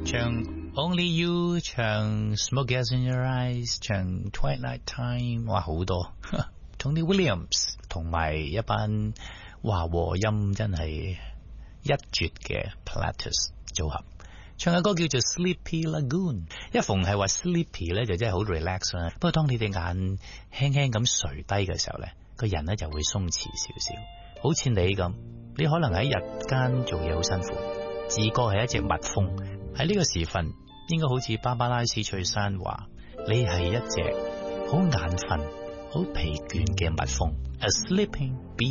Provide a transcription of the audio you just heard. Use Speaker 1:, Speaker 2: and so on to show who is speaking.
Speaker 1: 唱 Only You， 唱 Smoke Gas in Your Eyes， 唱 Twilight Time， 哇好多Tony Williams 同埋一班哇和音真係一絕嘅 Platters 組合，唱嘅歌叫做 Sleepy Lagoon。 一逢係話 Sleepy 咧就真係好 relax 啦，不過當你哋眼輕輕咁垂低嘅時候咧，個人咧就會鬆弛少少，好似你咁，你可能喺日間做嘢好辛苦，自覺係一隻蜜蜂，喺呢個時分應該好似芭芭拉斯翠珊話，你係一隻好眼瞓好疲倦嘅蜜蜂， A sleeping bee。